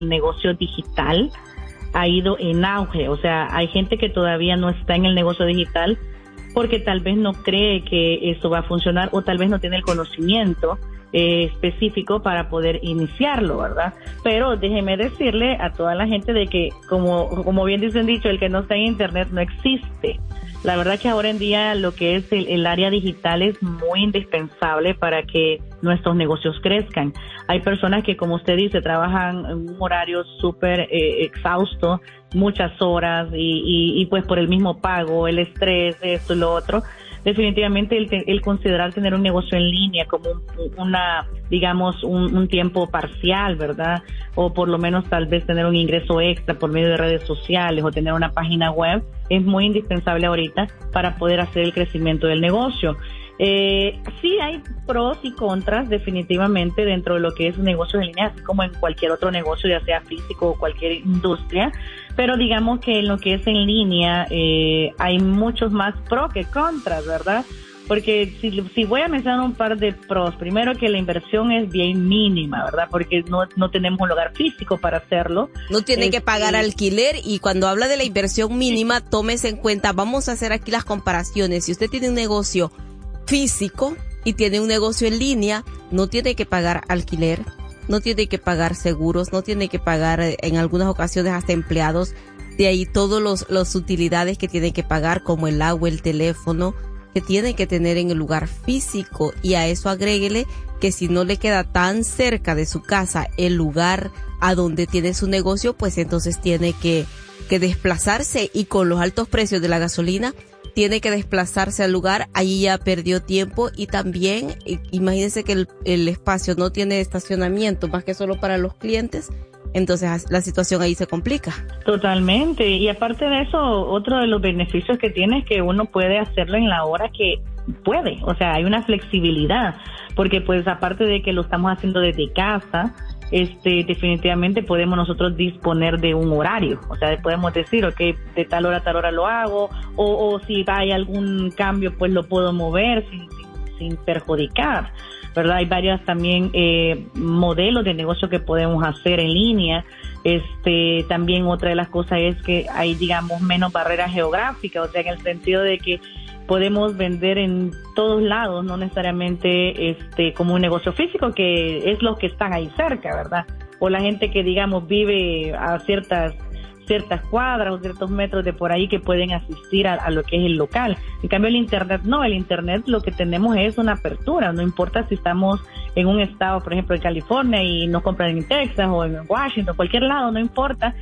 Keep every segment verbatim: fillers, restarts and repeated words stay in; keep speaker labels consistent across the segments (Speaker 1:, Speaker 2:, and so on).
Speaker 1: negocio digital ha ido en auge. O sea, hay gente que todavía no está en el negocio digital porque tal vez no cree que esto va a funcionar o tal vez no tiene el conocimiento eh, específico para poder iniciarlo, ¿verdad? Pero déjeme decirle a toda la gente de que, como, como bien dicen dicho, el que no está en internet no existe. La verdad que ahora en día lo que es el, el área digital es muy indispensable para que nuestros negocios crezcan. Hay personas que, como usted dice, trabajan en un horario súper eh, exhausto, muchas horas y, y, y pues por el mismo pago, el estrés, esto y lo otro. Definitivamente el, el considerar tener un negocio en línea como un, una, digamos, un, un tiempo parcial, ¿verdad? O por lo menos tal vez tener un ingreso extra por medio de redes sociales o tener una página web es muy indispensable ahorita para poder hacer el crecimiento del negocio. Eh, sí hay pros y contras definitivamente dentro de lo que es un negocio en línea, así como en cualquier otro negocio, ya sea físico o cualquier industria, pero digamos que en lo que es en línea eh, hay muchos más pros que contras, ¿verdad? Porque si, si voy a mencionar un par de pros, primero que la inversión es bien mínima, ¿verdad? Porque no, no tenemos un lugar físico para hacerlo.
Speaker 2: No tiene
Speaker 1: es,
Speaker 2: que pagar
Speaker 1: eh,
Speaker 2: alquiler, y cuando habla de la inversión mínima, tómese en cuenta, vamos a hacer aquí las comparaciones. Si usted tiene un negocio físico y tiene un negocio en línea, no tiene que pagar alquiler, no tiene que pagar seguros, no tiene que pagar en algunas ocasiones hasta empleados, de ahí todos los las utilidades que tiene que pagar como el agua, el teléfono, que tiene que tener en el lugar físico. Y a eso agréguele que si no le queda tan cerca de su casa el lugar a donde tiene su negocio, pues entonces tiene que, que desplazarse, y con los altos precios de la gasolina tiene que desplazarse al lugar, allí ya perdió tiempo. Y también imagínense que el, el espacio no tiene estacionamiento más que solo para los clientes, entonces la situación ahí se complica.
Speaker 1: Totalmente, y aparte de eso, otro de los beneficios que tiene es que uno puede hacerlo en la hora que puede, o sea, hay una flexibilidad, porque pues aparte de que lo estamos haciendo desde casa, este definitivamente podemos nosotros disponer de un horario, o sea, podemos decir, ok, de tal hora a tal hora lo hago, o, o si hay algún cambio, pues lo puedo mover sin, sin, sin perjudicar, ¿verdad? Hay varios también eh, modelos de negocio que podemos hacer en línea. Este, también otra de las cosas es que hay, digamos, menos barreras geográficas, o sea, en el sentido de que podemos vender en todos lados, no necesariamente este como un negocio físico, que es los que están ahí cerca, ¿verdad? O la gente que, digamos, vive a ciertas ciertas cuadras o ciertos metros de por ahí, que pueden asistir a, a lo que es el local. En cambio el internet no, el internet lo que tenemos es una apertura, no importa si estamos en un estado, por ejemplo en California, y nos compran en Texas o en Washington, cualquier lado, no importa,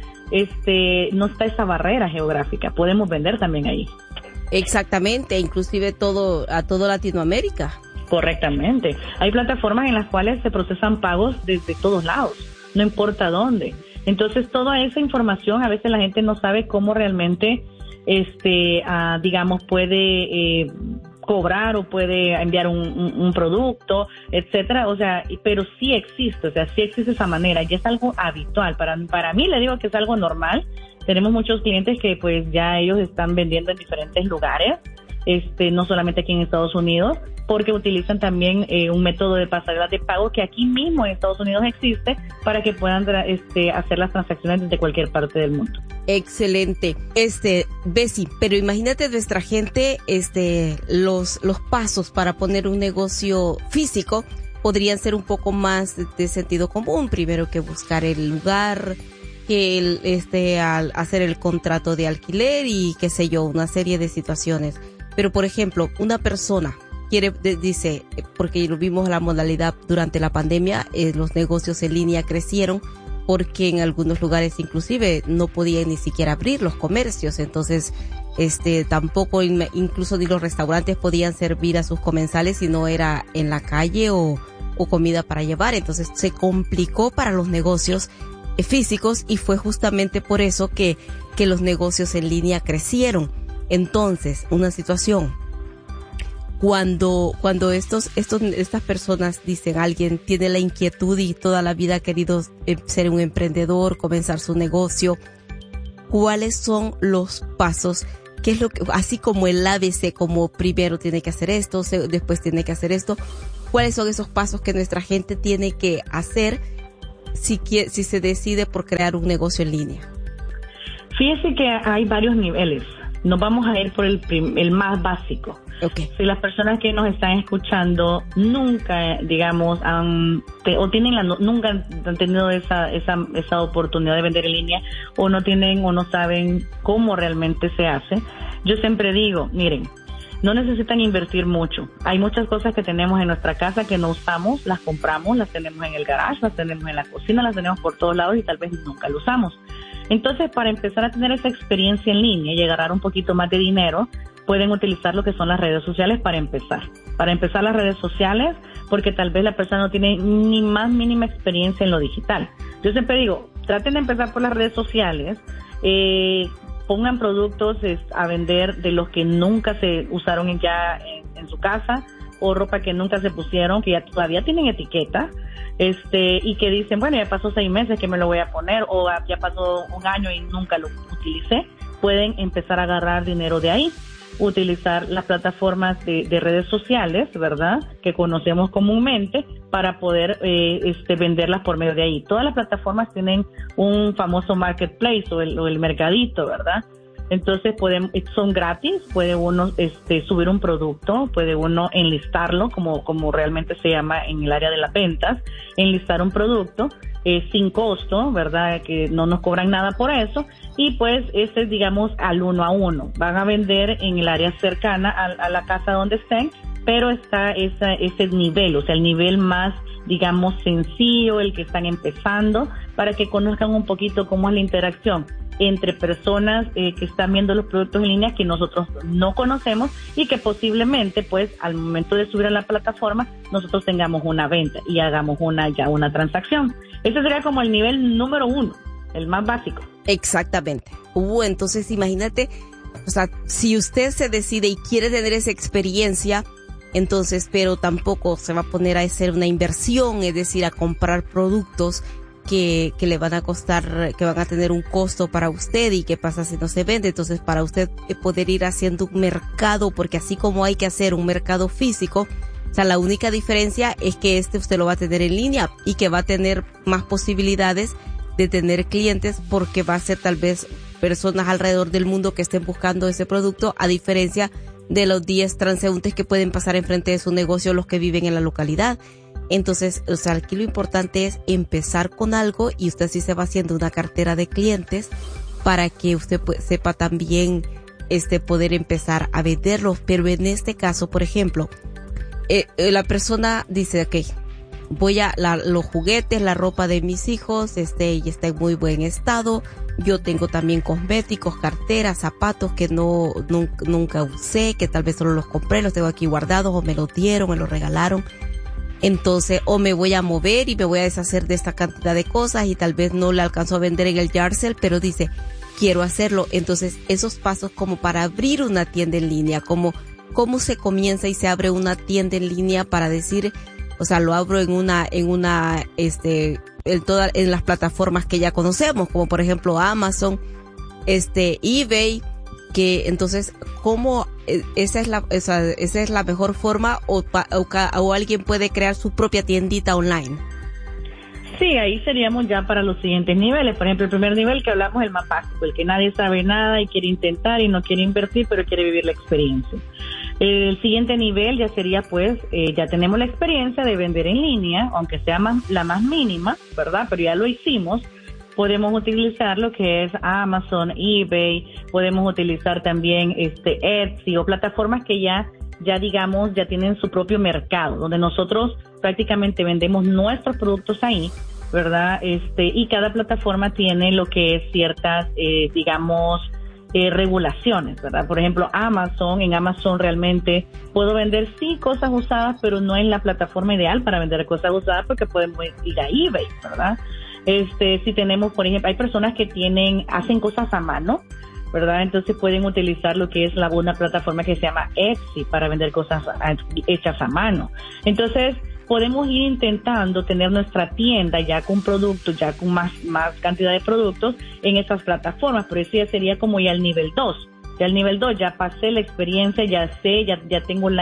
Speaker 1: este no está esa barrera geográfica, podemos vender también ahí.
Speaker 2: Exactamente, inclusive todo a todo Latinoamérica.
Speaker 1: Correctamente. Hay plataformas en las cuales se procesan pagos desde todos lados, no importa dónde. Entonces, toda esa información, a veces la gente no sabe cómo realmente, este, uh, digamos, puede eh, cobrar o puede enviar un, un, un producto, etcétera. O sea, pero sí existe, o sea, sí existe esa manera, y es algo habitual. Para, para mí, le digo que es algo normal. Tenemos muchos clientes que, pues, ya ellos están vendiendo en diferentes lugares, este, no solamente aquí en Estados Unidos, porque utilizan también eh, un método de pasarela de pago que aquí mismo en Estados Unidos existe, para que puedan este, hacer las transacciones desde cualquier parte del mundo.
Speaker 2: Excelente. Este, Bessie, pero imagínate nuestra gente, este, los, los pasos para poner un negocio físico podrían ser un poco más de, de sentido común. Primero que buscar el lugar, que el, este, al hacer el contrato de alquiler y qué sé yo, una serie de situaciones. Pero, por ejemplo, una persona quiere, dice, porque lo vimos la modalidad durante la pandemia, eh, los negocios en línea crecieron porque en algunos lugares inclusive no podían ni siquiera abrir los comercios, entonces este tampoco incluso ni los restaurantes podían servir a sus comensales si no era en la calle o, o comida para llevar, entonces se complicó para los negocios físicos, y fue justamente por eso que, que los negocios en línea crecieron. Entonces, una situación, cuando cuando estos estos estas personas dicen, alguien tiene la inquietud y toda la vida ha querido ser un emprendedor, comenzar su negocio, ¿cuáles son los pasos? ¿Qué es lo que, así como el A B C, como primero tiene que hacer esto, después tiene que hacer esto, cuáles son esos pasos que nuestra gente tiene que hacer si, quiere, si se decide por crear un negocio en línea?
Speaker 1: Fíjese que hay varios niveles. Nos vamos a ir por el, prim, el más básico.
Speaker 2: Okay.
Speaker 1: Si las personas que nos están escuchando nunca, digamos, han, te, o tienen la, nunca han tenido esa, esa, esa oportunidad de vender en línea, o no tienen o no saben cómo realmente se hace, yo siempre digo, miren, no necesitan invertir mucho. Hay muchas cosas que tenemos en nuestra casa que no usamos, las compramos, las tenemos en el garage, las tenemos en la cocina, las tenemos por todos lados y tal vez nunca lo usamos. Entonces, para empezar a tener esa experiencia en línea y agarrar un poquito más de dinero, pueden utilizar lo que son las redes sociales para empezar. Para empezar las redes sociales, porque tal vez la persona no tiene ni más mínima experiencia en lo digital. Yo siempre digo, traten de empezar por las redes sociales, eh, pongan productos es, a vender de los que nunca se usaron ya en, en su casa, o ropa que nunca se pusieron, que ya todavía tienen etiqueta, este, y que dicen, bueno, ya pasó seis meses que me lo voy a poner, o ya pasó un año y nunca lo utilicé. Pueden empezar a agarrar dinero de ahí, utilizar las plataformas de, de redes sociales, ¿verdad?, que conocemos comúnmente, para poder eh, este, venderlas por medio de ahí. Todas las plataformas tienen un famoso marketplace o el, o el mercadito, ¿verdad? Entonces pueden, son gratis, puede uno este, subir un producto, puede uno enlistarlo, como, como realmente se llama en el área de las ventas, enlistar un producto eh, sin costo, ¿verdad? Que no nos cobran nada por eso, y pues ese es, digamos, al uno a uno. Van a vender en el área cercana a, a la casa donde estén, pero está esa, ese nivel, o sea, el nivel más, digamos, sencillo, el que están empezando, para que conozcan un poquito cómo es la interacción entre personas eh, que están viendo los productos en línea que nosotros no conocemos, y que posiblemente, pues, al momento de subir a la plataforma, nosotros tengamos una venta y hagamos una ya una transacción. Ese sería como el nivel número uno, el más básico.
Speaker 2: Exactamente. Uh, entonces imagínate, o sea, si usted se decide y quiere tener esa experiencia, entonces, pero tampoco se va a poner a hacer una inversión, es decir, a comprar productos que, que le van a costar, que van a tener un costo para usted, y qué pasa si no se vende. Entonces, para usted poder ir haciendo un mercado, porque así como hay que hacer un mercado físico, o sea, la única diferencia es que este usted lo va a tener en línea, y que va a tener más posibilidades de tener clientes, porque va a ser tal vez personas alrededor del mundo que estén buscando ese producto, a diferencia de los diez transeúntes que pueden pasar enfrente de su negocio, los que viven en la localidad. Entonces, o sea, aquí lo importante es empezar con algo, y usted sí se va haciendo una cartera de clientes para que usted pues, sepa también este poder empezar a venderlos. Pero en este caso, por ejemplo, eh, la persona dice, ok, voy a la, los juguetes, la ropa de mis hijos, este, y está en muy buen estado. Yo tengo también cosméticos, carteras, zapatos que no nunca, nunca usé, que tal vez solo los compré, los tengo aquí guardados, o me los dieron, me los regalaron. Entonces, o me voy a mover y me voy a deshacer de esta cantidad de cosas, y tal vez no le alcanzo a vender en el yard sale, pero dice, quiero hacerlo. Entonces, esos pasos como para abrir una tienda en línea, como cómo se comienza y se abre una tienda en línea para decir, o sea, lo abro en una, en una, este, en todas, en las plataformas que ya conocemos, como por ejemplo Amazon, este, eBay, que entonces, ¿cómo esa es la, esa, esa es la mejor forma, o, o, o alguien puede crear su propia tiendita online?
Speaker 1: Sí, ahí seríamos ya para los siguientes niveles. Por ejemplo, el primer nivel que hablamos es el más básico, el que nadie sabe nada y quiere intentar y no quiere invertir, pero quiere vivir la experiencia. El siguiente nivel ya sería, pues, eh, ya tenemos la experiencia de vender en línea, aunque sea más, la más mínima, ¿verdad? Pero ya lo hicimos. Podemos utilizar lo que es Amazon, eBay, podemos utilizar también este Etsy, o plataformas que ya, ya digamos, ya tienen su propio mercado, donde nosotros prácticamente vendemos nuestros productos ahí, ¿verdad? Este, y cada plataforma tiene lo que es ciertas, eh, digamos, eh, regulaciones, ¿verdad? Por ejemplo, Amazon, en Amazon realmente puedo vender sí cosas usadas, pero no en la plataforma ideal para vender cosas usadas, porque podemos ir a eBay, ¿verdad? Este, si tenemos, por ejemplo, hay personas que tienen, hacen cosas a mano, ¿verdad? Entonces pueden utilizar lo que es la, una plataforma que se llama Etsy para vender cosas a, hechas a mano. Entonces, podemos ir intentando tener nuestra tienda ya con productos, ya con más, más cantidad de productos en esas plataformas, pero eso ya sería como ya el nivel dos. Ya el nivel dos, ya pasé la experiencia, ya sé, ya, ya tengo la,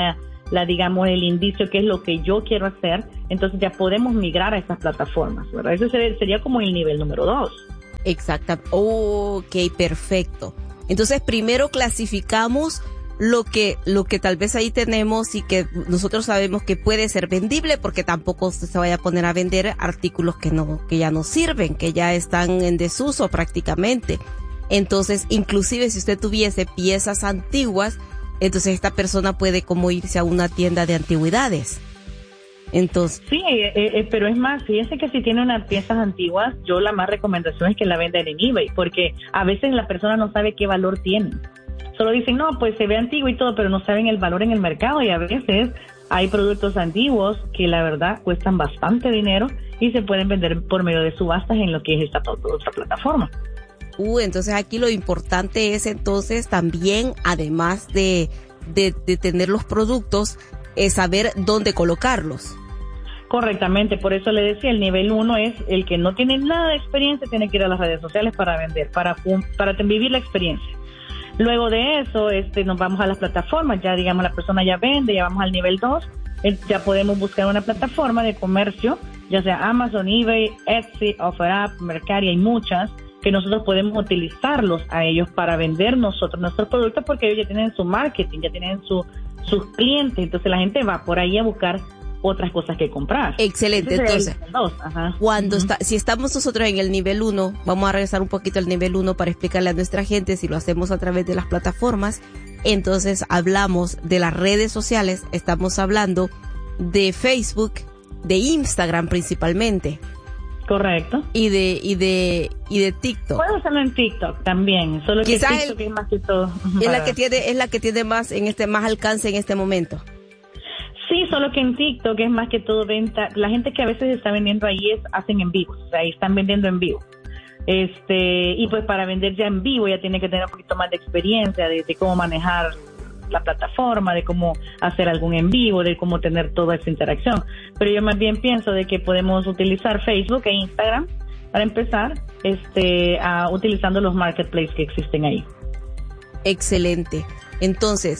Speaker 1: la digamos el indicio que es lo que yo quiero hacer, entonces ya podemos migrar a estas plataformas, ¿verdad? Ese sería, sería como el nivel número dos.
Speaker 2: Exacto. Ok, perfecto. Entonces primero clasificamos lo que lo que tal vez ahí tenemos y que nosotros sabemos que puede ser vendible, porque tampoco se vaya a poner a vender artículos que no que ya no sirven, que ya están en desuso prácticamente. Entonces, inclusive si usted tuviese piezas antiguas, entonces esta persona puede como irse a una tienda de antigüedades. Entonces,
Speaker 1: sí, eh, eh, pero es más, fíjense que si tiene unas piezas antiguas, yo la más recomendación es que la vendan en eBay, porque a veces la persona no sabe qué valor tiene. Solo dicen, no, pues se ve antiguo y todo, pero no saben el valor en el mercado, y a veces hay productos antiguos que la verdad cuestan bastante dinero y se pueden vender por medio de subastas en lo que es esta otra plataforma.
Speaker 2: Uh, entonces aquí lo importante es entonces también, además de, de, de tener los productos, es saber dónde colocarlos.
Speaker 1: Correctamente, por eso le decía, el nivel uno es el que no tiene nada de experiencia, tiene que ir a las redes sociales para vender, para, para vivir la experiencia. Luego de eso, este, nos vamos a las plataformas, ya digamos la persona ya vende, ya vamos al nivel dos, ya podemos buscar una plataforma de comercio, ya sea Amazon, eBay, Etsy, OfferUp, Mercari, hay muchas, que nosotros podemos utilizarlos a ellos para vender nosotros nuestros productos, porque ellos ya tienen su marketing, ya tienen su, sus clientes, entonces la gente va por ahí a buscar otras cosas que comprar.
Speaker 2: Excelente. Entonces,
Speaker 1: Ajá.
Speaker 2: cuando
Speaker 1: uh-huh.
Speaker 2: está, si estamos nosotros en el nivel uno, vamos a regresar un poquito al nivel uno para explicarle a nuestra gente, si lo hacemos a través de las plataformas, entonces hablamos de las redes sociales, estamos hablando de Facebook, de Instagram principalmente.
Speaker 1: Correcto.
Speaker 2: Y de, y de, y de TikTok.
Speaker 1: Puedo hacerlo en TikTok también, solo que
Speaker 2: Quizás
Speaker 1: TikTok
Speaker 2: el,
Speaker 1: es más que todo.
Speaker 2: Es la que tiene, es la que tiene más, en este, más alcance en este momento.
Speaker 1: Sí, solo que en TikTok es más que todo venta. La gente que a veces está vendiendo ahí es, hacen en vivo, o sea, ahí están vendiendo en vivo. Este, y pues para vender ya en vivo ya tiene que tener un poquito más de experiencia de, de cómo manejar la plataforma, de cómo hacer algún en vivo, de cómo tener toda esa interacción. Pero yo más bien pienso de que podemos utilizar Facebook e Instagram para empezar, este, a, utilizando los marketplaces que existen ahí.
Speaker 2: Excelente. Entonces,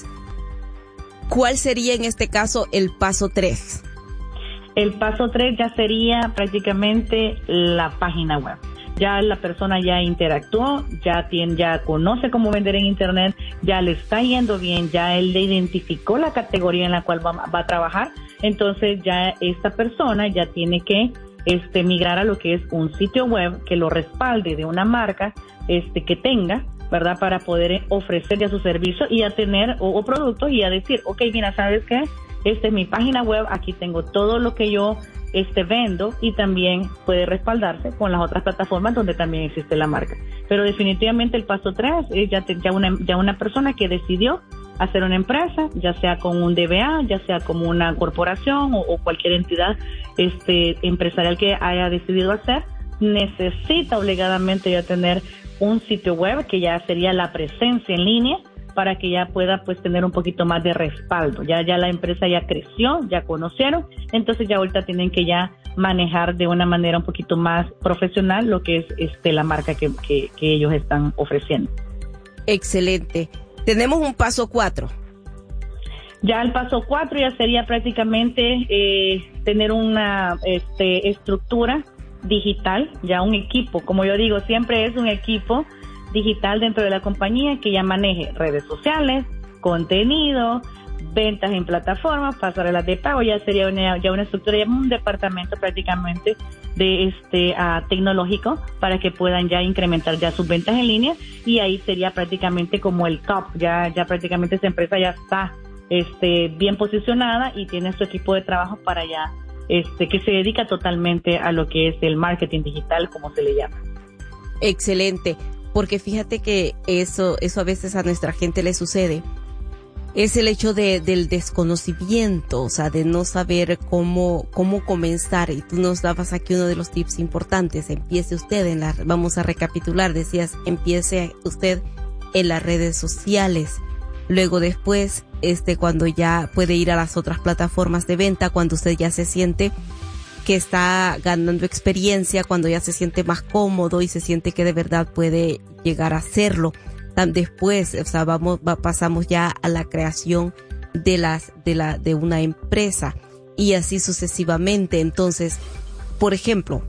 Speaker 2: ¿cuál sería en este caso el paso tres?
Speaker 1: El paso tres ya sería prácticamente la página web. Ya la persona ya interactuó, ya tiene, ya conoce cómo vender en internet, ya le está yendo bien, ya él le identificó la categoría en la cual va, va a trabajar, entonces ya esta persona ya tiene que este migrar a lo que es un sitio web que lo respalde de una marca este que tenga, ¿verdad? Para poder ofrecer ya su servicio y a tener o, o productos y a decir, ok, mira, ¿sabes qué? Esta es mi página web, aquí tengo todo lo que yo este vendo, y también puede respaldarse con las otras plataformas donde también existe la marca. Pero definitivamente el paso tres es ya, te, ya, una, ya una persona que decidió hacer una empresa, ya sea con un D B A, ya sea como una corporación o, o cualquier entidad este empresarial que haya decidido hacer, necesita obligadamente ya tener un sitio web que ya sería la presencia en línea, para que ya pueda pues tener un poquito más de respaldo. Ya ya la empresa ya creció, ya conocieron, entonces ya ahorita tienen que ya manejar de una manera un poquito más profesional lo que es este la marca que, que, que ellos están ofreciendo.
Speaker 2: Excelente. Tenemos un paso cuatro.
Speaker 1: Ya el paso cuatro ya sería prácticamente eh, tener una este estructura digital, ya un equipo, como yo digo, siempre es un equipo digital dentro de la compañía que ya maneje redes sociales, contenido, ventas en plataformas, pasarelas de pago, ya sería una, ya una estructura, ya un departamento prácticamente de este uh, tecnológico para que puedan ya incrementar ya sus ventas en línea, y ahí sería prácticamente como el top, ya ya prácticamente esa empresa ya está este bien posicionada y tiene su equipo de trabajo para ya este que se dedica totalmente a lo que es el marketing digital, como se le llama.
Speaker 2: Excelente. Porque fíjate que eso, eso a veces a nuestra gente le sucede. Es el hecho de, del desconocimiento, o sea, de no saber cómo, cómo comenzar. Y tú nos dabas aquí uno de los tips importantes. Empiece usted en la, vamos a recapitular, decías, empiece usted en las redes sociales. Luego después, este, cuando ya puede ir a las otras plataformas de venta, cuando usted ya se siente que está ganando experiencia, cuando ya se siente más cómodo y se siente que de verdad puede llegar a hacerlo. Después, o sea, vamos, va, pasamos ya a la creación de las, de la, de una empresa y así sucesivamente. Entonces, por ejemplo,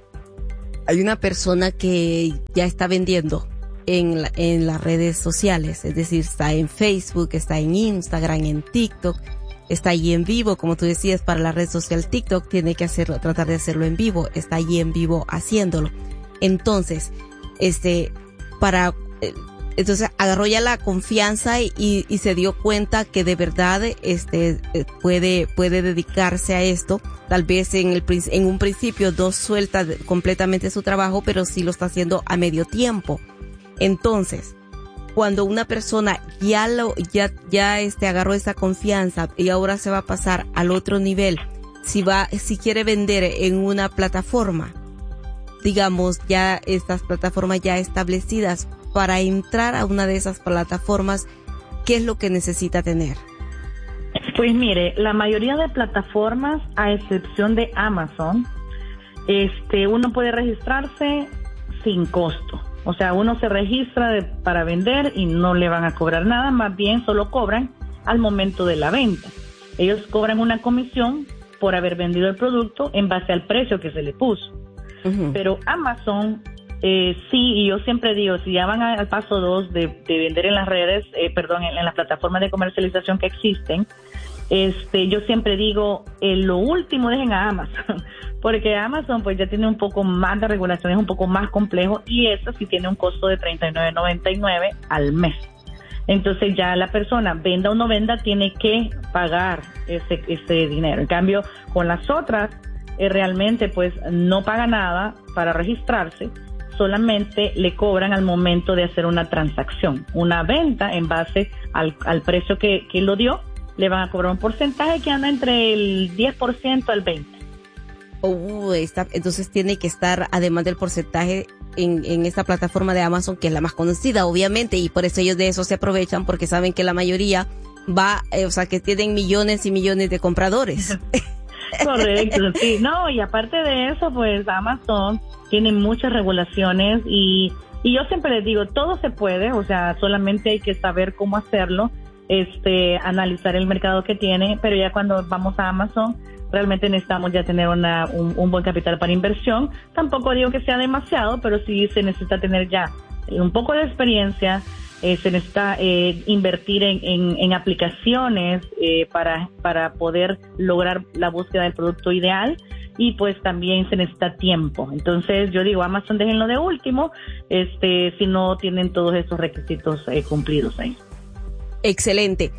Speaker 2: hay una persona que ya está vendiendo en, la, en las redes sociales, es decir, está en Facebook, está en Instagram, en TikTok, está ahí en vivo, como tú decías, para la red social TikTok tiene que hacerlo, tratar de hacerlo en vivo, está ahí en vivo haciéndolo. Entonces, este, para, entonces agarró ya la confianza y, y se dio cuenta que de verdad, este, puede, puede dedicarse a esto. Tal vez en el, en un principio no suelta completamente su trabajo, pero sí lo está haciendo a medio tiempo. Entonces, cuando una persona ya lo, ya, ya este agarró esa confianza y ahora se va a pasar al otro nivel, si va, si quiere vender en una plataforma, digamos ya estas plataformas ya establecidas, para entrar a una de esas plataformas, ¿qué es lo que necesita tener?
Speaker 1: Pues mire, la mayoría de plataformas, a excepción de Amazon, este, uno puede registrarse sin costo. O sea, uno se registra de, para vender y no le van a cobrar nada, más bien solo cobran al momento de la venta. Ellos cobran una comisión por haber vendido el producto en base al precio que se le puso. Uh-huh. Pero Amazon, eh, sí, y yo siempre digo, si ya van a, al paso dos de, de vender en las redes, eh, perdón, en, en las plataformas de comercialización que existen, este, yo siempre digo, eh, lo último dejen a Amazon, porque Amazon pues ya tiene un poco más de regulación, es un poco más complejo y eso sí tiene un costo de treinta y nueve noventa y nueve al mes. Entonces ya la persona, venda o no venda, tiene que pagar ese, ese dinero. En cambio, con las otras, eh, realmente pues no paga nada para registrarse, solamente le cobran al momento de hacer una transacción, una venta en base al, al precio que, que lo dio. Le van a cobrar un porcentaje que anda entre el diez por ciento al veinte por ciento.
Speaker 2: Oh, está, entonces tiene que estar, además del porcentaje, en, en esta plataforma de Amazon, que es la más conocida, obviamente, y por eso ellos de eso se aprovechan, porque saben que la mayoría va, eh, o sea, que tienen millones y millones de compradores.
Speaker 1: Correcto, sí. No, y aparte de eso, pues Amazon tiene muchas regulaciones y, y yo siempre les digo, todo se puede, o sea, solamente hay que saber cómo hacerlo. Este, analizar el mercado que tiene, pero ya cuando vamos a Amazon, realmente necesitamos ya tener una, un, un buen capital para inversión. Tampoco digo que sea demasiado, pero sí se necesita tener ya un poco de experiencia, eh, se necesita eh, invertir en, en, en aplicaciones eh, para, para poder lograr la búsqueda del producto ideal y pues también se necesita tiempo. Entonces yo digo, Amazon déjenlo de último, este, si no tienen todos esos requisitos eh, cumplidos ahí.
Speaker 2: Excelente.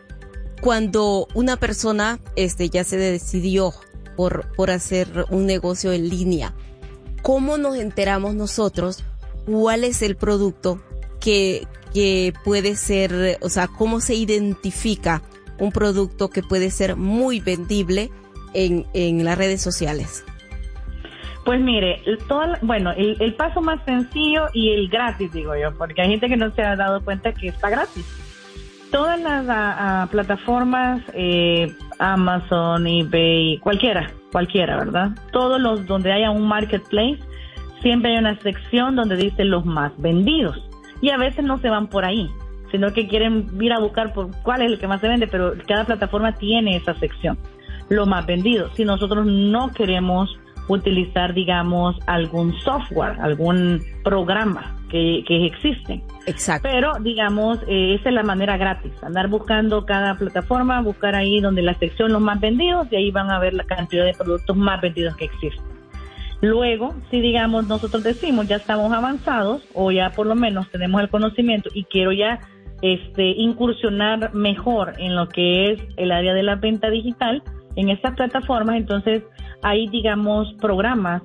Speaker 2: Cuando una persona este ya se decidió por por hacer un negocio en línea, ¿cómo nos enteramos nosotros cuál es el producto que que puede ser, o sea, cómo se identifica un producto que puede ser muy vendible en en las redes sociales?
Speaker 1: Pues mire, toda, bueno, el, el paso más sencillo y el gratis, digo yo, porque hay gente que no se ha dado cuenta que está gratis. Todas las a, a, plataformas, eh, Amazon, eBay, cualquiera, cualquiera, ¿verdad? Todos los donde haya un marketplace, siempre hay una sección donde dice los más vendidos. Y a veces no se van por ahí, sino que quieren ir a buscar por cuál es el que más se vende, pero cada plataforma tiene esa sección, los más vendidos. Si nosotros no queremos utilizar, digamos, algún software, algún programa que, que existen.
Speaker 2: Exacto.
Speaker 1: Pero, digamos, eh, esa es la manera gratis, andar buscando cada plataforma, buscar ahí donde la sección los más vendidos y ahí van a ver la cantidad de productos más vendidos que existen. Luego, si digamos nosotros decimos ya estamos avanzados o ya por lo menos tenemos el conocimiento y quiero ya este incursionar mejor en lo que es el área de la venta digital en estas plataformas, entonces hay, digamos, programas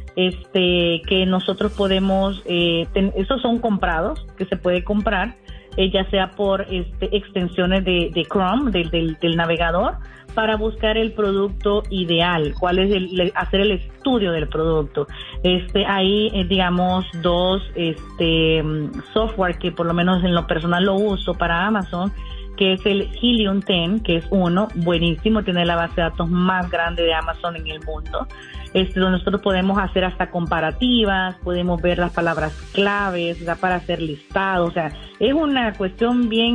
Speaker 1: este que nosotros podemos, eh, ten, esos son comprados, que se puede comprar, eh, ya sea por este, extensiones de, de Chrome, del, del, del navegador, para buscar el producto ideal, cuál es el, hacer el estudio del producto. Este, hay, eh, digamos, dos este software que por lo menos en lo personal lo uso para Amazon, que es el Helium diez, que es uno, buenísimo, tiene la base de datos más grande de Amazon en el mundo, este, donde nosotros podemos hacer hasta comparativas, podemos ver las palabras claves, o sea, para hacer listados, o sea, es una cuestión bien,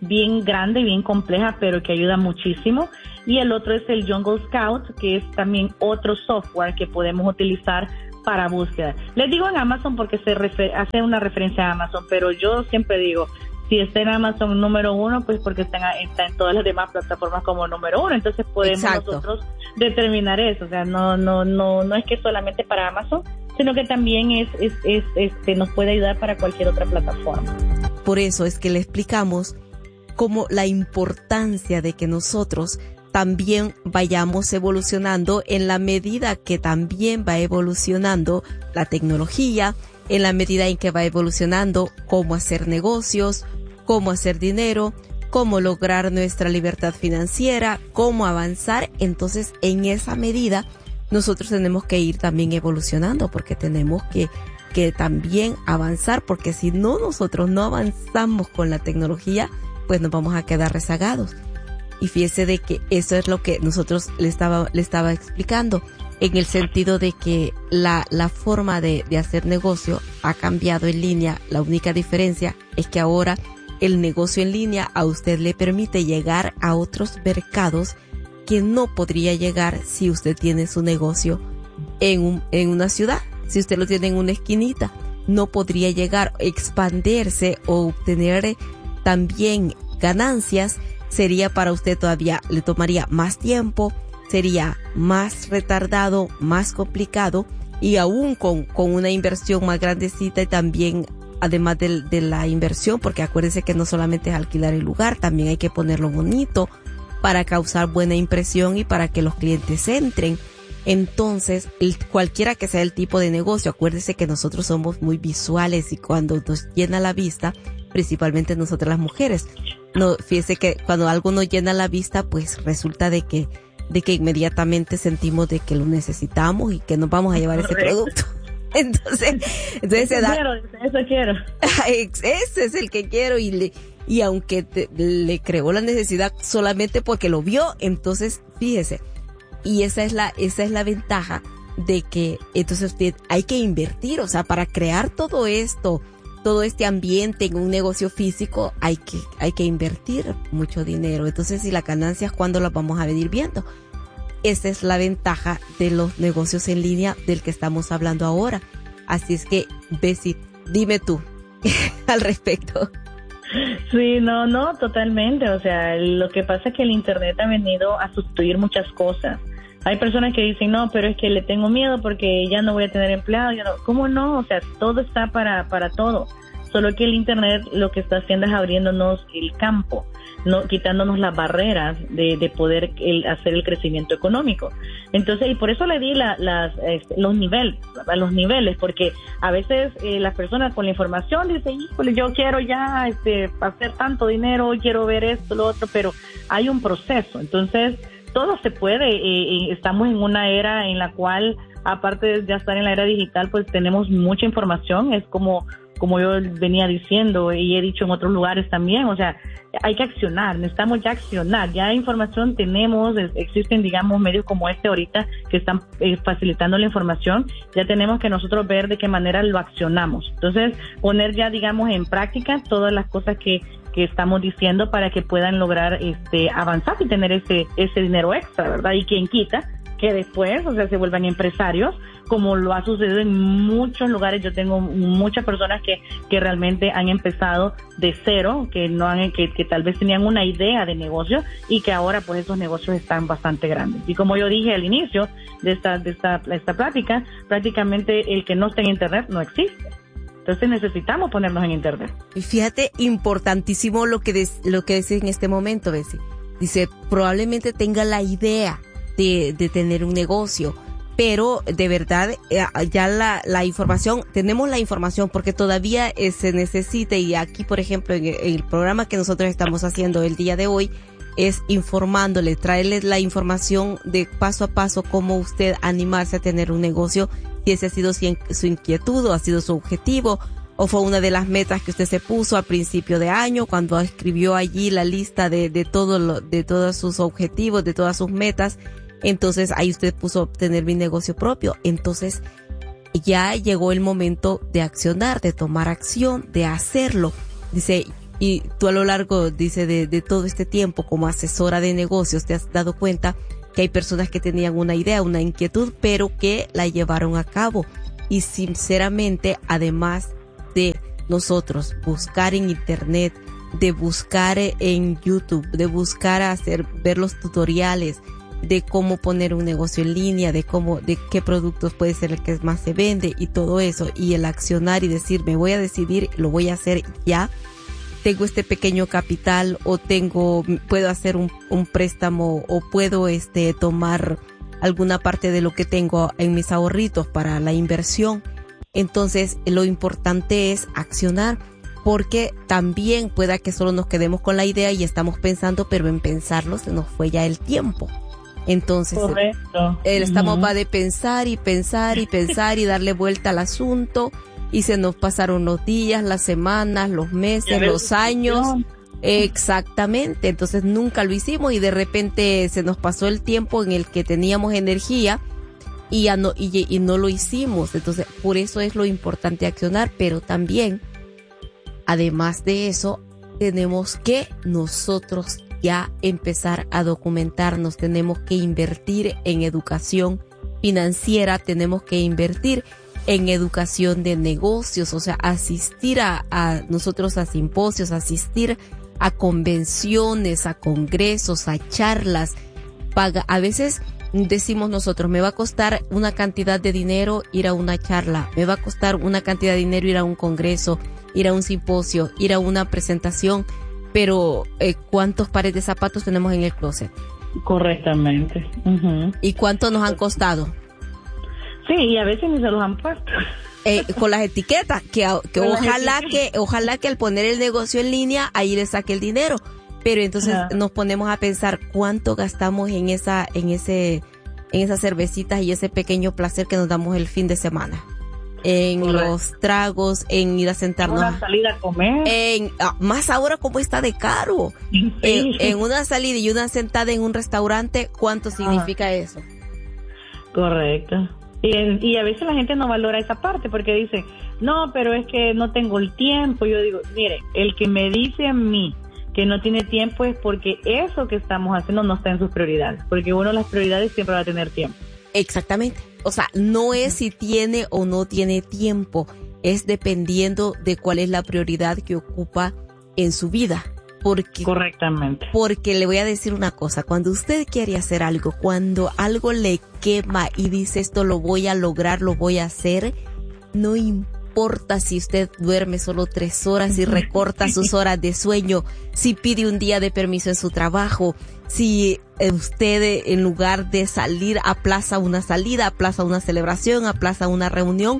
Speaker 1: bien grande, bien compleja, pero que ayuda muchísimo. Y el otro es el Jungle Scout, que es también otro software que podemos utilizar para búsqueda. Les digo en Amazon porque se refer- hace una referencia a Amazon, pero yo siempre digo, si está en Amazon número uno, pues porque está en, está en todas las demás plataformas como número uno, entonces podemos Exacto. nosotros determinar eso. O sea, no no no no es que solamente para Amazon, sino que también es, es, es este nos puede ayudar para cualquier otra plataforma.
Speaker 2: Por eso es que le explicamos cómo la importancia de que nosotros también vayamos evolucionando en la medida que también va evolucionando la tecnología, en la medida en que va evolucionando cómo hacer negocios, cómo hacer dinero, cómo lograr nuestra libertad financiera, cómo avanzar. Entonces, en esa medida, nosotros tenemos que ir también evolucionando porque tenemos que, que también avanzar, porque si no, nosotros no avanzamos con la tecnología, pues nos vamos a quedar rezagados. Y fíjese de que eso es lo que nosotros le estaba, le estaba explicando, en el sentido de que la, la forma de, de hacer negocio ha cambiado en línea. La única diferencia es que ahora el negocio en línea a usted le permite llegar a otros mercados que no podría llegar si usted tiene su negocio en un, en una ciudad. Si usted lo tiene en una esquinita, no podría llegar, expandirse o obtener también ganancias. Sería para usted todavía, le tomaría más tiempo, sería más retardado, más complicado, y aún con, con una inversión más grandecita y también, además de, de la inversión, porque acuérdese que no solamente es alquilar el lugar, también hay que ponerlo bonito para causar buena impresión y para que los clientes entren. Entonces, el, cualquiera que sea el tipo de negocio, acuérdese que nosotros somos muy visuales y cuando nos llena la vista, principalmente nosotras las mujeres, no, fíjese que cuando algo nos llena la vista, pues resulta de que, de que inmediatamente sentimos de que lo necesitamos y que nos vamos a llevar ese producto. Entonces, entonces se da.
Speaker 1: Quiero, eso quiero.
Speaker 2: Ese es el que quiero y le, y aunque te, le creó la necesidad solamente porque lo vio, entonces fíjese. Y esa es la, esa es la ventaja de que entonces usted hay que invertir, o sea, para crear todo esto, todo este ambiente en un negocio físico, hay que, hay que invertir mucho dinero. Entonces, si las ganancias, ¿cuándo las vamos a venir viendo? Esa es la ventaja de los negocios en línea del que estamos hablando ahora. Así es que, Bessie, dime tú al respecto.
Speaker 1: Sí, no, no, totalmente. O sea, lo que pasa es que el Internet ha venido a sustituir muchas cosas. Hay personas que dicen, no, pero es que le tengo miedo porque ya no voy a tener empleado. Ya no. ¿Cómo no? O sea, todo está para, para todo. Solo que el Internet lo que está haciendo es abriéndonos el campo, no quitándonos las barreras de, de poder el, hacer el crecimiento económico. Entonces, y por eso le di la, las, este, los niveles, los niveles, porque a veces eh, las personas con la información dicen, híjole, yo quiero ya este, hacer tanto dinero, quiero ver esto, lo otro, pero hay un proceso. Entonces, todo se puede. Eh, estamos en una era en la cual, aparte de ya estar en la era digital, pues tenemos mucha información. Es como como yo venía diciendo y he dicho en otros lugares también, o sea, hay que accionar, necesitamos ya accionar, ya información tenemos, es, existen, digamos, medios como este ahorita que están eh, facilitando la información, ya tenemos que nosotros ver de qué manera lo accionamos. Entonces, poner ya, digamos, en práctica todas las cosas que que estamos diciendo para que puedan lograr este avanzar y tener ese ese dinero extra, ¿verdad? Y quien quita que después, o sea, se vuelvan empresarios, como lo ha sucedido en muchos lugares. Yo tengo muchas personas que, que realmente han empezado de cero, que no han, que, que tal vez tenían una idea de negocio y que ahora pues esos negocios están bastante grandes. Y como yo dije al inicio de esta, de esta, esta plática, prácticamente el que no está en Internet no existe. Entonces necesitamos ponernos en Internet.
Speaker 2: Y fíjate, importantísimo lo que des, lo que dice en este momento, Bessie. Dice, probablemente tenga la idea de, de tener un negocio, pero de verdad ya la, la información, tenemos la información porque todavía eh, se necesita, y aquí por ejemplo en el, en el programa que nosotros estamos haciendo el día de hoy es informándole, traerles la información de paso a paso cómo usted animarse a tener un negocio, si ese ha sido su inquietud o ha sido su objetivo o fue una de las metas que usted se puso al principio de año cuando escribió allí la lista de, de todo lo, de todos sus objetivos, de todas sus metas. Entonces ahí usted puso obtener mi negocio propio. Entonces ya llegó el momento de accionar, de tomar acción, de hacerlo. Dice, y tú a lo largo, dice, de, de todo este tiempo como asesora de negocios, te has dado cuenta que hay personas que tenían una idea, una inquietud, pero que la llevaron a cabo. Y sinceramente, además de nosotros buscar en internet, de buscar en YouTube, de buscar hacer, ver los tutoriales de cómo poner un negocio en línea, de cómo, de qué productos puede ser el que más se vende y todo eso, y el accionar y decir, me voy a decidir, lo voy a hacer ya. Tengo este pequeño capital, o tengo, puedo hacer un, un préstamo, o puedo este tomar alguna parte de lo que tengo en mis ahorritos para la inversión. Entonces, lo importante es accionar, porque también pueda que solo nos quedemos con la idea y estamos pensando, pero en pensarlo se nos fue ya el tiempo. Entonces,
Speaker 1: correcto.
Speaker 2: Eh, estamos
Speaker 1: Uh-huh.
Speaker 2: va de pensar y pensar y pensar y darle vuelta al asunto, y se nos pasaron los días, las semanas, los meses, los años. Exactamente, entonces nunca lo hicimos y de repente se nos pasó el tiempo en el que teníamos energía y ya no, y, y no lo hicimos. Entonces, por eso es lo importante accionar, pero también, además de eso, tenemos que nosotros ya empezar a documentarnos, tenemos que invertir en educación financiera, tenemos que invertir en educación de negocios, o sea, asistir a, a nosotros a simposios, asistir a convenciones, a congresos, a charlas. Paga, a veces decimos nosotros, me va a costar una cantidad de dinero ir a una charla, me va a costar una cantidad de dinero ir a un congreso, ir a un simposio, ir a una presentación, pero eh, ¿cuántos pares de zapatos tenemos en el closet?
Speaker 1: Correctamente. Uh-huh.
Speaker 2: ¿Y cuánto nos han costado?
Speaker 1: Sí, y a veces ni se los han puesto.
Speaker 2: Eh, con las etiquetas, que, que
Speaker 1: Con las
Speaker 2: ojalá
Speaker 1: etiquetas.
Speaker 2: que ojalá que al poner el negocio en línea, ahí le saque el dinero. Pero entonces
Speaker 1: Ajá.
Speaker 2: nos ponemos a pensar cuánto gastamos en esa, en ese, en esas cervecitas y ese pequeño placer que nos damos el fin de semana. En
Speaker 1: Correcto.
Speaker 2: los tragos, en ir a sentarnos.
Speaker 1: Una salida a comer.
Speaker 2: En, ah, más ahora como está de caro.
Speaker 1: Sí.
Speaker 2: En, en una salida y una sentada en un restaurante, ¿cuánto significa eso?
Speaker 1: Correcto. Y, y a veces la gente no valora esa parte porque dice, no, pero es que no tengo el tiempo. Yo digo, mire, el que me dice a mí que no tiene tiempo es porque eso que estamos haciendo no está en sus prioridades, porque uno las prioridades siempre va a tener tiempo.
Speaker 2: Exactamente. O sea, no es si tiene o no tiene tiempo, es dependiendo de cuál es la prioridad que ocupa en su vida. Porque,
Speaker 1: Correctamente.
Speaker 2: porque le voy a decir una cosa, cuando usted quiere hacer algo, cuando algo le quema y dice esto lo voy a lograr, lo voy a hacer, no importa si usted duerme solo tres horas y recorta sus horas de sueño, si pide un día de permiso en su trabajo, si usted en lugar de salir aplaza una salida, aplaza una celebración, aplaza una reunión,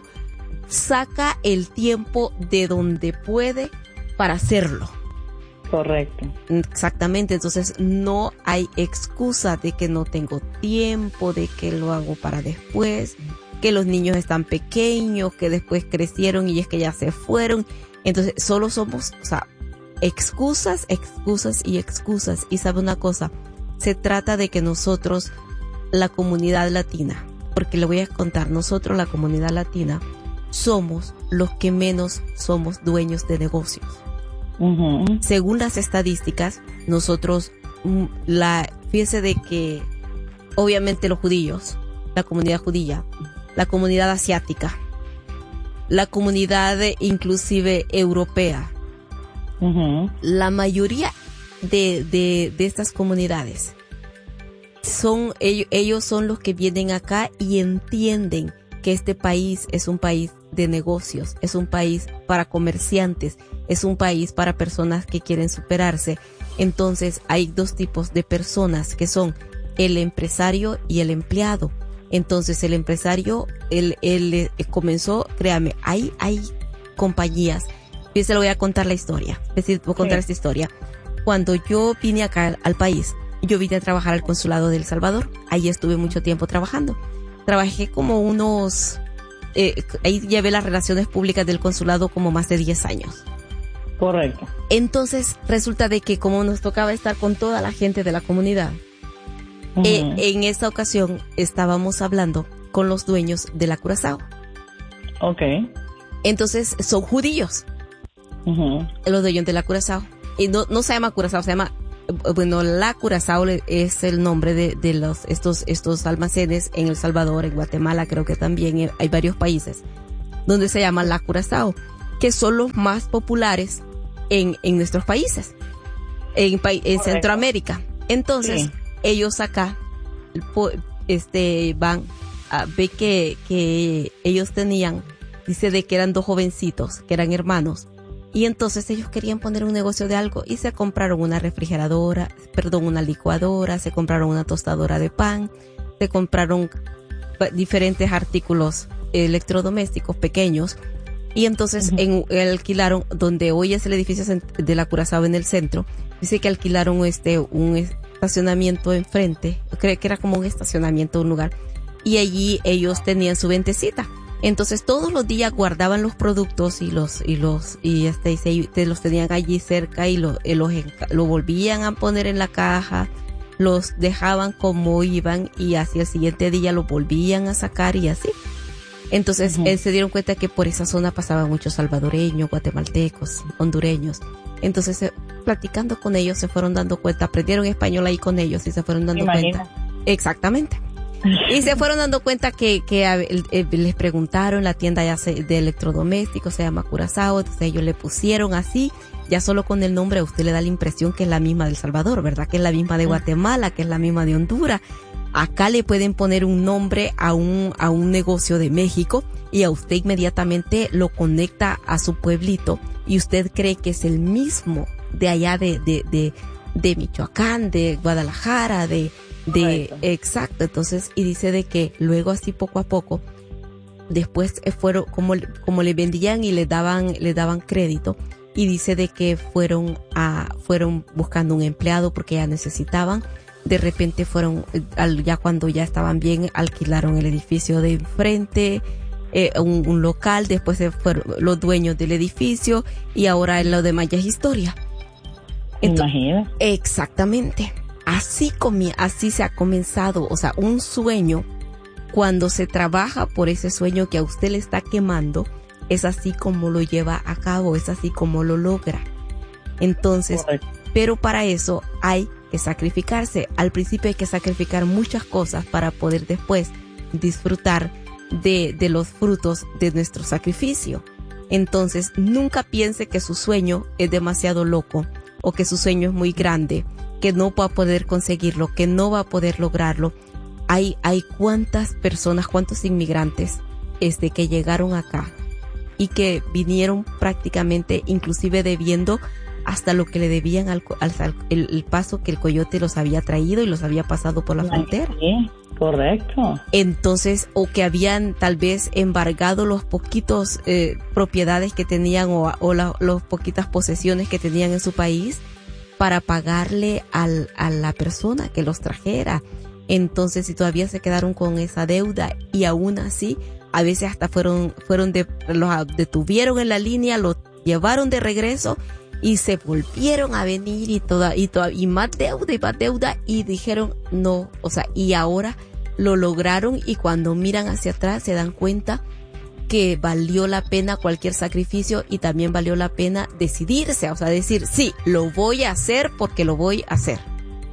Speaker 2: saca el tiempo de donde puede para hacerlo.
Speaker 1: Correcto.
Speaker 2: Exactamente, entonces no hay excusa de que no tengo tiempo, de que lo hago para después, que los niños están pequeños, que después crecieron y es que ya se fueron. Entonces solo somos, o sea, excusas, excusas y excusas. Y sabe una cosa, se trata de que nosotros, la comunidad latina, porque le voy a contar, nosotros la comunidad latina somos los que menos somos dueños de negocios.
Speaker 1: Uh-huh.
Speaker 2: Según las estadísticas, nosotros, la, fíjese de que obviamente los judíos, la comunidad judía, la comunidad asiática, la comunidad inclusive europea,
Speaker 1: Uh-huh.
Speaker 2: la mayoría de, de, de estas comunidades son ellos, ellos son los que vienen acá y entienden que este país es un país de negocios, es un país para comerciantes, es un país para personas que quieren superarse. Entonces hay dos tipos de personas que son el empresario y el empleado. Entonces el empresario, él, él, él comenzó, créame, hay, hay compañías. Yo se lo voy a contar la historia, es decir, voy a contar sí. esta historia. Cuando yo vine acá al, al país, yo vine a trabajar al consulado de El Salvador. Ahí estuve mucho tiempo trabajando. Trabajé como unos, eh, ahí llevé las relaciones públicas del consulado como más de diez años.
Speaker 1: Correcto.
Speaker 2: Entonces resulta de que como nos tocaba estar con toda la gente de la comunidad, uh-huh. eh, en esa ocasión estábamos hablando con los dueños de la Curazao.
Speaker 1: Ok.
Speaker 2: Entonces son judíos.
Speaker 1: Uh-huh.
Speaker 2: Los dueños de la Curazao. Y no, no se llama Curazao, se llama, bueno, la Curazao es el nombre de, de los, estos, estos almacenes en El Salvador, en Guatemala, creo que también hay varios países donde se llama la Curazao, que son los más populares en, en nuestros países, en, en Centroamérica. Entonces, sí. ellos acá, este, van a ver que, que ellos tenían, dice de que eran dos jovencitos, que eran hermanos, y entonces ellos querían poner un negocio de algo y se compraron una refrigeradora, perdón, una licuadora, se compraron una tostadora de pan, se compraron diferentes artículos electrodomésticos pequeños, y entonces uh-huh. en, alquilaron, donde hoy es el edificio de la Curazao en el centro, dice que alquilaron este un estacionamiento enfrente, creo que era como un estacionamiento, un lugar, y allí ellos tenían su ventecita. Entonces todos los días guardaban los productos y los y los y este y se, te los tenían allí cerca y lo y los lo volvían a poner en la caja, los dejaban como iban y hacia el siguiente día los volvían a sacar y así. Entonces uh-huh. eh, se dieron cuenta que por esa zona pasaban muchos salvadoreños, guatemaltecos, hondureños. Entonces eh, platicando con ellos se fueron dando cuenta, aprendieron español ahí con ellos y se fueron dando cuenta. Exactamente. Y se fueron dando cuenta que, que eh, eh, les preguntaron, la tienda ya se, de electrodomésticos se llama Curazao, entonces ellos le pusieron así, ya solo con el nombre a usted le da la impresión que es la misma de El Salvador, ¿verdad? Que es la misma de Guatemala, que es la misma de Honduras. Acá le pueden poner un nombre a un, a un negocio de México y a usted inmediatamente lo conecta a su pueblito y usted cree que es el mismo de allá de, de, de, de Michoacán, de Guadalajara, de, de, Correcto. Exacto. Entonces, y dice de que luego así poco a poco, después fueron, como, como le vendían y le daban, le daban crédito, y dice de que fueron a, fueron buscando un empleado porque ya necesitaban. De repente fueron, ya cuando ya estaban bien, alquilaron el edificio de enfrente, eh, un, un local, después se fueron los dueños del edificio y ahora en lo demás ya es historia.
Speaker 1: Imagina.
Speaker 2: Exactamente. Así comi- así se ha comenzado, o sea, un sueño, cuando se trabaja por ese sueño que a usted le está quemando, es así como lo lleva a cabo, es así como lo logra. Entonces, Correcto. Pero para eso hay que sacrificarse. Al principio hay que sacrificar muchas cosas para poder después disfrutar de, de los frutos de nuestro sacrificio. Entonces, nunca piense que su sueño es demasiado loco o que su sueño es muy grande, que no va a poder conseguirlo, que no va a poder lograrlo. Hay, hay cuántas personas, cuántos inmigrantes este, que llegaron acá y que vinieron prácticamente inclusive debiendo hasta lo que le debían al, al, al el, el paso que el coyote los había traído y los había pasado por la frontera.
Speaker 1: Sí, correcto.
Speaker 2: Entonces, o que habían tal vez embargado los poquitos eh, propiedades que tenían o, o la, los poquitas posesiones que tenían en su país para pagarle al, a la persona que los trajera. Entonces, si todavía se quedaron con esa deuda y aún así, a veces hasta fueron, fueron de, los detuvieron en la línea, los llevaron de regreso y se volvieron a venir y toda, y toda, y más deuda y más deuda, y dijeron no, o sea, y ahora lo lograron, y cuando miran hacia atrás se dan cuenta que valió la pena cualquier sacrificio y también valió la pena decidirse, o sea, decir, sí, lo voy a hacer porque lo voy a hacer.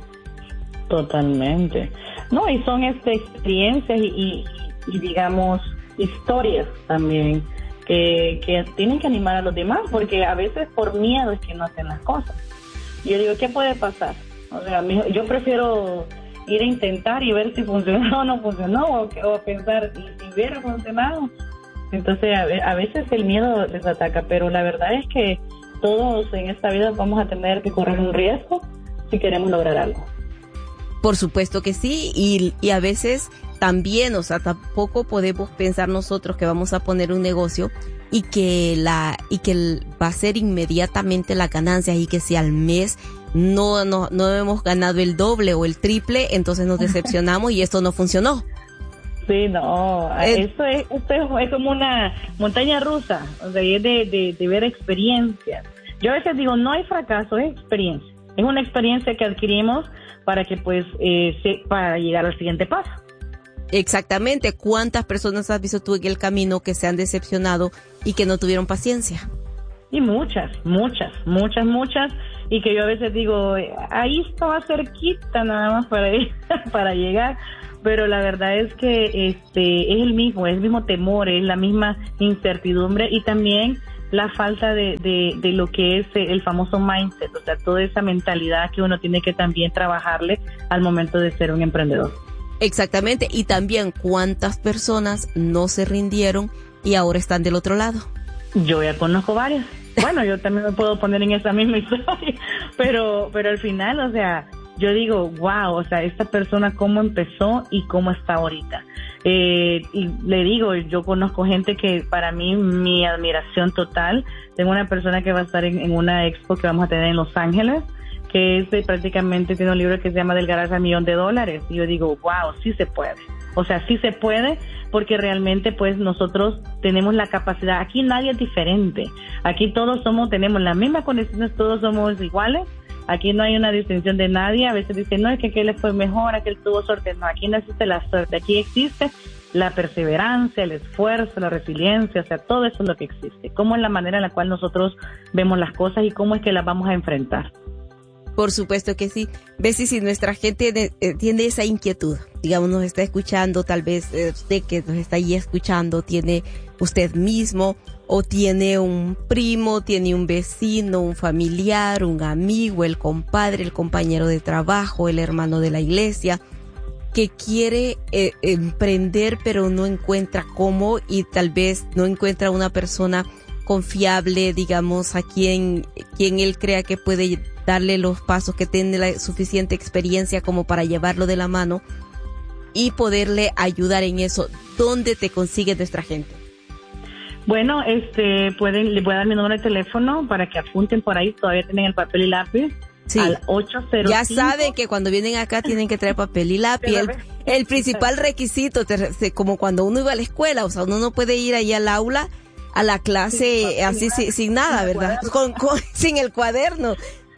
Speaker 1: Totalmente. No, y son este, experiencias y, y, y digamos, historias también. Que, que tienen que animar a los demás, porque a veces por miedo es que no hacen las cosas. Yo digo, ¿qué puede pasar? O sea, yo prefiero ir a intentar y ver si funcionó o no funcionó, o, o pensar, y si hubiera funcionado. Entonces, a, a veces el miedo les ataca, pero la verdad es que todos en esta vida vamos a tener que correr un riesgo si queremos lograr algo.
Speaker 2: Por supuesto que sí, y, y a veces también, o sea, tampoco podemos pensar nosotros que vamos a poner un negocio y que la y que va a ser inmediatamente la ganancia, y que si al mes no no no hemos ganado el doble o el triple, entonces nos decepcionamos y esto no funcionó.
Speaker 1: Sí, no, eh, eso es esto es, es como una montaña rusa, o sea, es de, de, de ver experiencias. Yo a veces digo, no hay fracaso, es experiencia. Es una experiencia que adquirimos para que pues eh, se, para llegar al siguiente paso.
Speaker 2: Exactamente. ¿Cuántas personas has visto tú en el camino que se han decepcionado y que no tuvieron paciencia?
Speaker 1: Y muchas, muchas, muchas, muchas, y que yo a veces digo, ahí estaba cerquita nada más para, ir, para llegar, pero la verdad es que este es el mismo, es el mismo temor, es la misma incertidumbre y también la falta de, de, de lo que es el famoso mindset, o sea, toda esa mentalidad que uno tiene que también trabajarle al momento de ser un emprendedor.
Speaker 2: Exactamente, y también cuántas personas no se rindieron y ahora están del otro lado.
Speaker 1: Yo ya conozco varias. Bueno, yo también me puedo poner en esa misma historia, pero pero al final, o sea, yo digo, wow, o sea, esta persona cómo empezó y cómo está ahorita. Eh, y le digo, yo conozco gente que para mí, mi admiración total, tengo una persona que va a estar en, en una expo que vamos a tener en Los Ángeles, que es de, prácticamente tiene un libro que se llama Del Garaje al Millón de Dólares, y yo digo, wow, sí se puede. O sea, sí se puede, porque realmente pues nosotros tenemos la capacidad. Aquí nadie es diferente. Aquí todos somos, tenemos las mismas condiciones, todos somos iguales. Aquí no hay una distinción de nadie. A veces dicen, no, es que aquel le fue mejor, aquel tuvo suerte. No, aquí no existe la suerte. Aquí existe la perseverancia, el esfuerzo, la resiliencia. O sea, todo eso es lo que existe. Cómo es la manera en la cual nosotros vemos las cosas y cómo es que las vamos a enfrentar.
Speaker 2: Por supuesto que sí. Bessie, si nuestra gente de, eh, tiene esa inquietud, digamos, nos está escuchando, tal vez eh, usted que nos está ahí escuchando, tiene usted mismo o tiene un primo, tiene un vecino, un familiar, un amigo, el compadre, el compañero de trabajo, el hermano de la iglesia, que quiere eh, emprender pero no encuentra cómo y tal vez no encuentra una persona confiable, digamos, a quien, quien él crea que puede darle los pasos, que tiene la suficiente experiencia como para llevarlo de la mano y poderle ayudar en eso. ¿Dónde te consigue nuestra gente?
Speaker 1: Bueno, este, pueden, le voy a dar mi número de teléfono para que apunten por ahí, todavía tienen el papel y lápiz.
Speaker 2: Sí.
Speaker 1: Al ocho cero cinco.
Speaker 2: Ya saben que cuando vienen acá tienen que traer papel y lápiz. El, el principal requisito, te, como cuando uno iba a la escuela, o sea, uno no puede ir ahí al aula, a la clase, sí, así sin, sin nada, ¿verdad? Con, con, sin el cuaderno.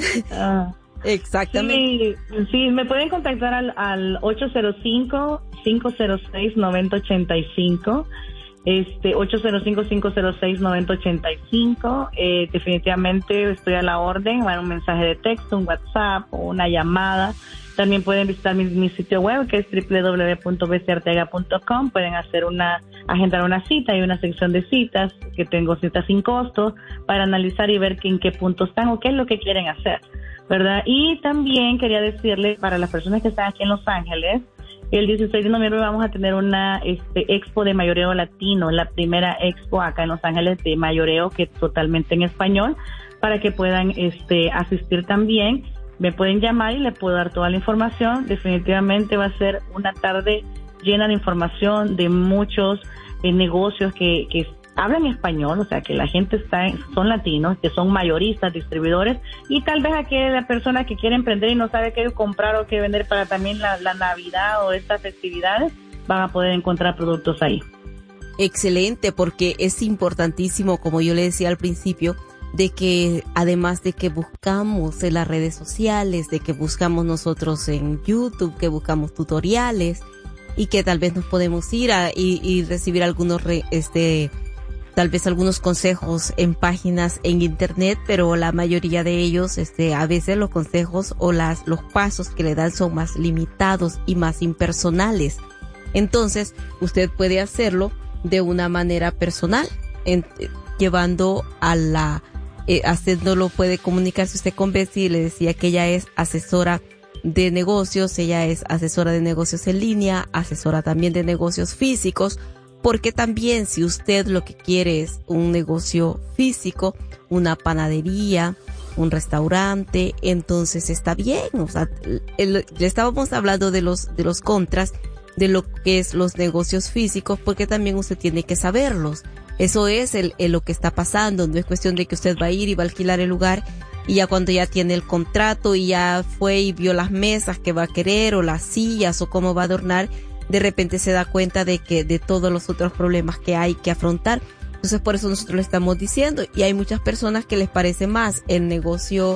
Speaker 1: Ah.
Speaker 2: Exactamente.
Speaker 1: Sí, sí, me pueden contactar al, al ocho cero cinco, cinco cero seis, nueve cero ocho cinco. Este, ocho cero cinco, cinco cero seis, nueve cero ocho cinco. Eh, definitivamente estoy a la orden. Van un mensaje de texto, un WhatsApp o una llamada. También pueden visitar mi, mi sitio web, que es doble u doble u doble u punto bessie arteaga punto com. Pueden hacer una, agendar una cita. Hay una sección de citas, que tengo citas sin costo, para analizar y ver que, en qué punto están o qué es lo que quieren hacer, ¿verdad? Y también quería decirles, para las personas que están aquí en Los Ángeles, el dieciséis de noviembre vamos a tener una este, expo de mayoreo latino, la primera expo acá en Los Ángeles de mayoreo, que es totalmente en español, para que puedan este, asistir también. Me pueden llamar y les puedo dar toda la información. Definitivamente va a ser una tarde llena de información, de muchos eh, negocios que, que hablan español, o sea, que la gente está, son latinos, que son mayoristas, distribuidores, y tal vez aquella persona que quiere emprender y no sabe qué comprar o qué vender para también la, la Navidad o estas festividades, van a poder encontrar productos ahí.
Speaker 2: Excelente, porque es importantísimo, como yo le decía al principio, de que además de que buscamos en las redes sociales, de que buscamos nosotros en YouTube, que buscamos tutoriales y que tal vez nos podemos ir a y, y recibir algunos re, este tal vez algunos consejos en páginas en internet, pero la mayoría de ellos este a veces los consejos o las los pasos que le dan son más limitados y más impersonales. Entonces, usted puede hacerlo de una manera personal, en, llevando a la Eh, haciéndolo, puede comunicarse usted con Bessie. Le decía que ella es asesora de negocios, ella es asesora de negocios en línea, asesora también de negocios físicos, porque también si usted lo que quiere es un negocio físico, una panadería, un restaurante, entonces está bien. O sea, el, le estábamos hablando de los, de los contras de lo que es los negocios físicos, porque también usted tiene que saberlos. Eso es el, el lo que está pasando. No es cuestión de que usted va a ir y va a alquilar el lugar y ya cuando ya tiene el contrato y ya fue y vio las mesas que va a querer o las sillas o cómo va a adornar, de repente se da cuenta de que de todos los otros problemas que hay que afrontar. Entonces por eso nosotros le estamos diciendo, y hay muchas personas que les parece más el negocio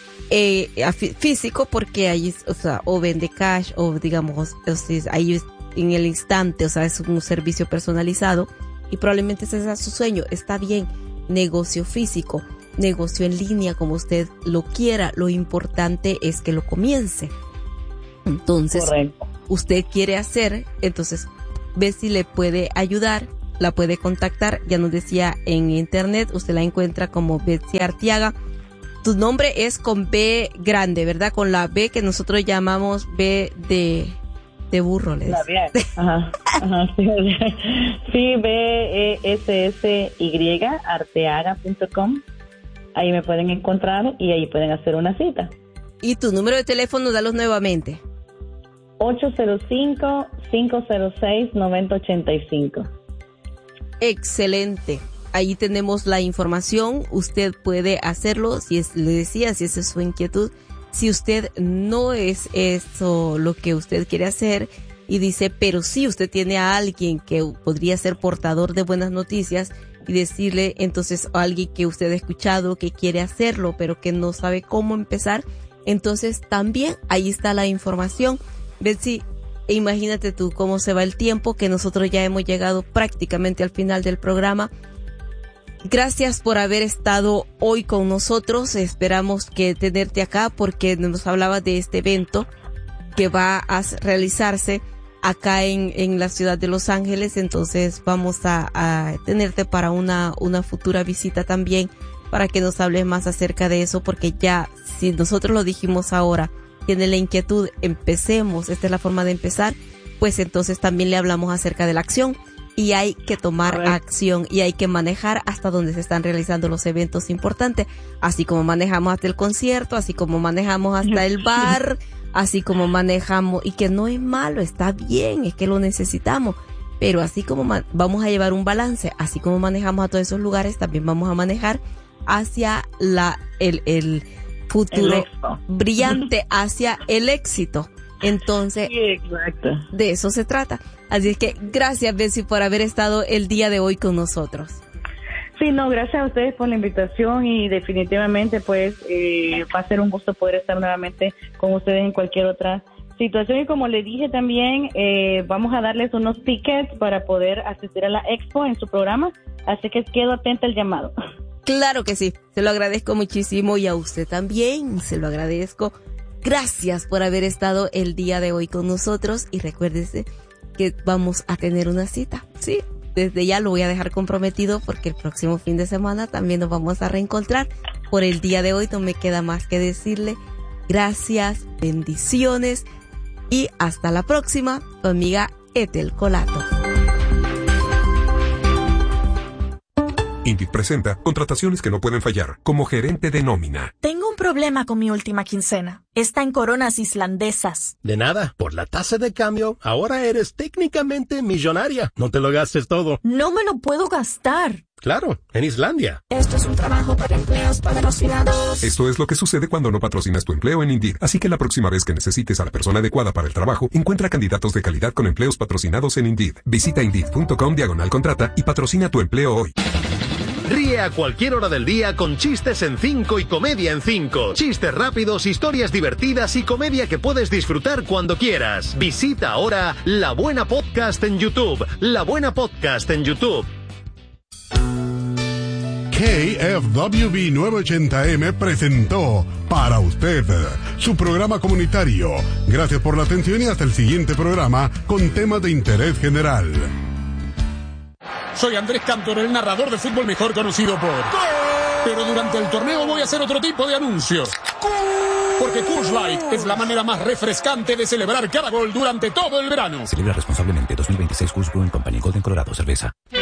Speaker 2: eh, físico, porque ahí, o sea, o vende cash o digamos, o sea, ahí en el instante, o sea, es un servicio personalizado. Y probablemente ese sea su sueño. Está bien, negocio físico. negocio en línea, como usted lo quiera. Lo importante es que lo comience. Entonces, correcto, usted quiere hacer, entonces Betsy le puede ayudar, la puede contactar. Ya nos decía en internet, usted la encuentra como Betsy Arteaga. Tu nombre es con B grande, ¿verdad? Con la B que nosotros llamamos B de, de burro. Les. La B. Ajá, ajá,
Speaker 1: sí, sí, B E S S Y, arteaga punto com. Ahí me pueden encontrar y ahí pueden hacer una cita.
Speaker 2: ¿Y tu número de teléfono, dalos nuevamente?
Speaker 1: ocho cero cinco, cinco cero seis, nueve cero ocho cinco.
Speaker 2: Excelente. Ahí tenemos la información. Usted puede hacerlo, si es, le decía, si esa es su inquietud. Si usted no es eso lo que usted quiere hacer y dice, pero sí, usted tiene a alguien que podría ser portador de buenas noticias y decirle, entonces, a alguien que usted ha escuchado que quiere hacerlo, pero que no sabe cómo empezar, entonces también ahí está la información. Betsy, imagínate tú cómo se va el tiempo, que nosotros ya hemos llegado prácticamente al final del programa. Gracias por haber estado hoy con nosotros. Esperamos que tenerte acá porque nos hablabas de este evento que va a realizarse acá en, en la ciudad de Los Ángeles. Entonces vamos a, a tenerte para una, una futura visita también, para que nos hables más acerca de eso, porque ya, si nosotros lo dijimos ahora, tiene la inquietud, empecemos, esta es la forma de empezar, pues entonces también le hablamos acerca de la acción. Y hay que tomar acción y hay que manejar hasta donde se están realizando los eventos importantes, así como manejamos hasta el concierto, así como manejamos hasta el bar, así como manejamos, y que no es malo, está bien, es que lo necesitamos, pero así como man- vamos a llevar un balance, así como manejamos a todos esos lugares, también vamos a manejar hacia la el, el futuro brillante, hacia el éxito. Entonces,
Speaker 1: sí, exacto,
Speaker 2: de eso se trata. Así es que gracias, Betsy, por haber estado el día de hoy con nosotros.
Speaker 1: Sí, no, gracias a ustedes por la invitación y definitivamente pues eh, va a ser un gusto poder estar nuevamente con ustedes en cualquier otra situación. Y como le dije también, eh, vamos a darles unos tickets para poder asistir a la expo en su programa, así que quedo atenta al llamado.
Speaker 2: Claro que sí, se lo agradezco muchísimo y a usted también se lo agradezco. Gracias por haber estado el día de hoy con nosotros y recuérdese que vamos a tener una cita, ¿sí? Desde ya lo voy a dejar comprometido porque el próximo fin de semana también nos vamos a reencontrar. Por el día de hoy no me queda más que decirle gracias, bendiciones y hasta la próxima, tu amiga Ethel Colato.
Speaker 3: Indeed presenta contrataciones que no pueden fallar, como gerente de nómina.
Speaker 4: Tengo un problema con mi última quincena. Está en coronas islandesas.
Speaker 5: De nada, por la tasa de cambio, ahora eres técnicamente millonaria. No te lo gastes todo.
Speaker 4: No me lo puedo gastar.
Speaker 5: Claro, en Islandia.
Speaker 6: Esto es un trabajo para empleos patrocinados.
Speaker 3: Esto es lo que sucede cuando no patrocinas tu empleo en Indeed. Así que la próxima vez que necesites a la persona adecuada para el trabajo, encuentra candidatos de calidad con empleos patrocinados en Indeed. Visita Indeed.com diagonal contrata y patrocina tu empleo hoy.
Speaker 7: Ríe a cualquier hora del día con chistes en cinco y comedia en cinco. Chistes rápidos, historias divertidas y comedia que puedes disfrutar cuando quieras. Visita ahora La Buena Podcast en YouTube. La Buena Podcast en YouTube.
Speaker 8: K F W B nueve ochenta M presentó para usted su programa comunitario. Gracias por la atención y hasta el siguiente programa con temas de interés general.
Speaker 9: Soy Andrés Cantor, el narrador de fútbol mejor conocido por... ¡Gol! Pero durante el torneo voy a hacer otro tipo de anuncios. ¡Gol! Porque Coors Light es la manera más refrescante de celebrar cada gol durante todo el verano.
Speaker 10: Celebra responsablemente. dos mil veintiséis Coors Brewing Company, Golden, Colorado, cerveza.